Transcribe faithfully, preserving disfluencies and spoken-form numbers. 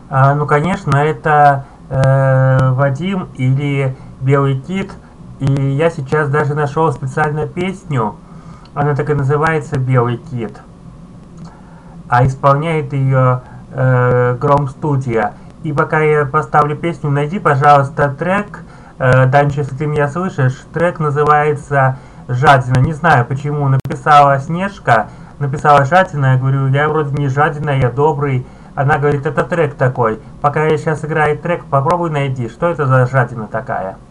А, ну, конечно, это э, Вадим или Белый Кит. И я сейчас даже нашел специальную песню. Она так и называется «Белый Кит». А исполняет ее э, Гром Студия. И пока я поставлю песню, найди, пожалуйста, трек. Э, Данчо, если ты меня слышишь, трек называется «Жадина». Не знаю, почему написала Снежка, написала «Жадина». Я говорю, я вроде не жадина, я добрый. Она говорит, это трек такой. Пока я сейчас играю трек, попробуй найди, что это за жадина такая.